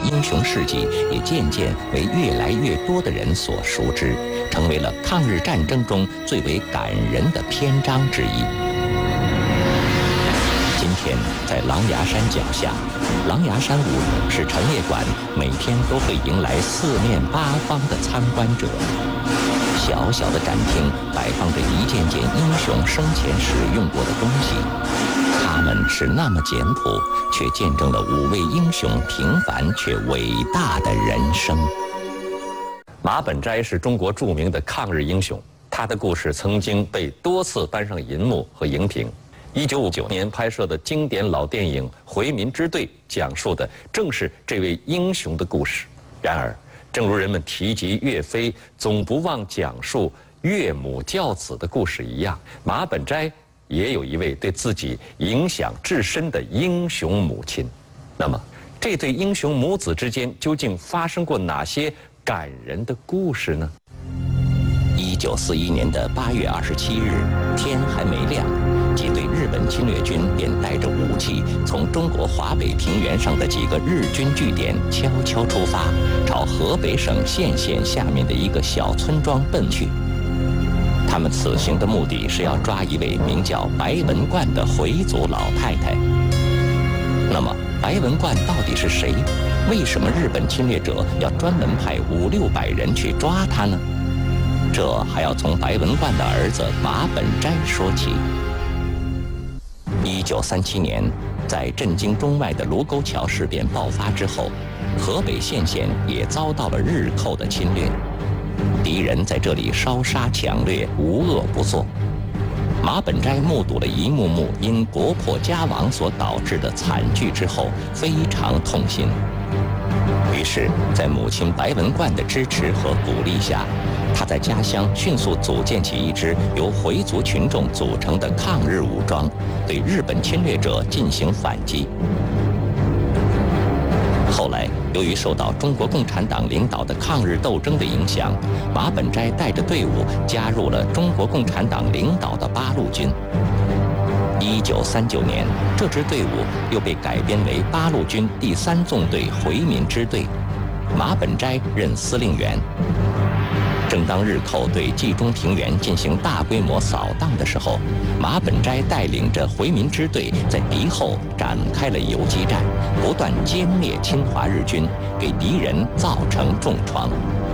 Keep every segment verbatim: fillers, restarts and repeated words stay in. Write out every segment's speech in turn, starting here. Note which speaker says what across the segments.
Speaker 1: 英雄事迹也渐渐为越来越多的人所熟知，成为了抗日战争中最为感人的篇章之一。今天在狼牙山脚下，狼牙山五是陈列馆每天都会迎来四面八方的参观者。小小的展厅摆放着一件件英雄生前使用过的东西，它们是那么简朴，却见证了五位英雄平凡却伟大的人生。马本斋是中国著名的抗日英雄，他的故事曾经被多次搬上银幕和荧屏。一九五九年拍摄的经典老电影《回民之队》讲述的正是这位英雄的故事。然而，正如人们提及岳飞总不忘讲述岳母教子的故事一样，马本斋也有一位对自己影响至深的英雄母亲。那么，这对英雄母子之间究竟发生过哪些感人的故事呢？一九四一年的八月二十七日，天还没亮，几队日本侵略军便带着武器，从中国华北平原上的几个日军据点悄悄出发，朝河北省献县下面的一个小村庄奔去。他们此行的目的是要抓一位名叫白文冠的回族老太太。那么，白文冠到底是谁？为什么日本侵略者要专门派五六百人去抓他呢？这还要从白文冠的儿子马本斋说起。一九三七年，在震惊中外的卢沟桥事变爆发之后，河北献县也遭到了日寇的侵略，敌人在这里烧杀抢掠，无恶不作。马本斋目睹了一幕幕因国破家亡所导致的惨剧之后，非常痛心。于是，在母亲白文冠的支持和鼓励下，他在家乡迅速组建起一支由回族群众组成的抗日武装，对日本侵略者进行反击。后来，由于受到中国共产党领导的抗日斗争的影响，马本斋带着队伍加入了中国共产党领导的八路军。一九三九年，这支队伍又被改编为八路军第三纵队回民支队，马本斋任司令员。正当日寇对冀中平原进行大规模扫荡的时候，马本斋带领着回民支队在敌后展开了游击战，不断歼灭侵华日军，给敌人造成重创。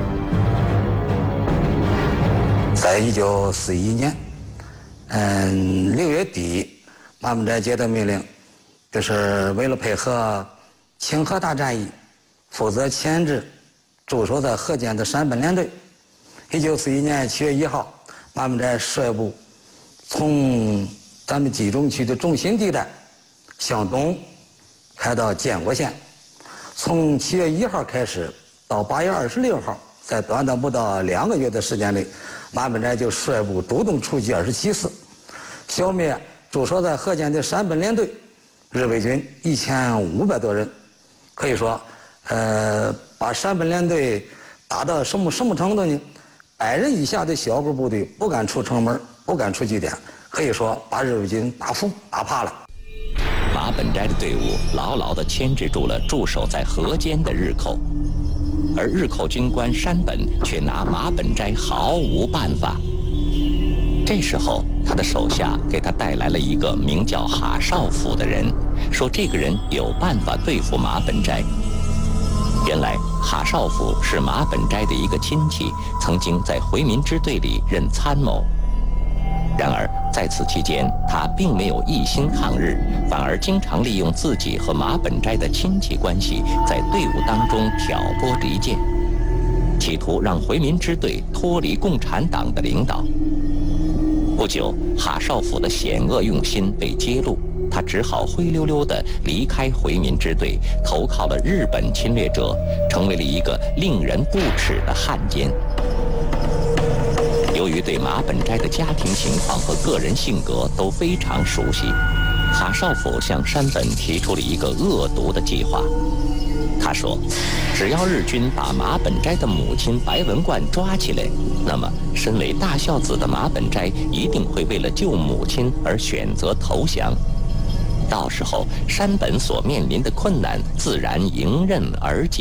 Speaker 2: 在一九四一年，嗯，六月底，马本斋接到命令，就是为了配合清河大战役，负责牵制驻守在河间的山本联队。一九四一年七月一号，马本斋率部从咱们冀中区的中心地带向东开到建国县。从七月一号开始到八月二十六号，在短短不到两个月的时间内，马本斋就率部主动出击二十七次，消灭驻守在河间的山本联队日伪军一千五百多人。可以说，呃，把山本联队打到什么什么程度呢？百人以下的小股部队不敢出城门，不敢出据点，可以说把日伪军打服打怕了。
Speaker 1: 马本斋的队伍牢牢地牵制住了驻守在河间的日寇，而日寇军官山本却拿马本斋毫无办法。这时候，他的手下给他带来了一个名叫哈少府的人，说这个人有办法对付马本斋。原来哈少府是马本斋的一个亲戚，曾经在回民支队里任参谋。然而在此期间，他并没有一心抗日，反而经常利用自己和马本斋的亲戚关系，在队伍当中挑拨离间，企图让回民支队脱离共产党的领导。不久，哈少府的险恶用心被揭露，他只好灰溜溜地离开回民支队，投靠了日本侵略者，成为了一个令人不齿的汉奸。由于对马本斋的家庭情况和个人性格都非常熟悉，哈少府向山本提出了一个恶毒的计划。他说，只要日军把马本斋的母亲白文冠抓起来，那么身为大孝子的马本斋一定会为了救母亲而选择投降。到时候山本所面临的困难自然迎刃而解。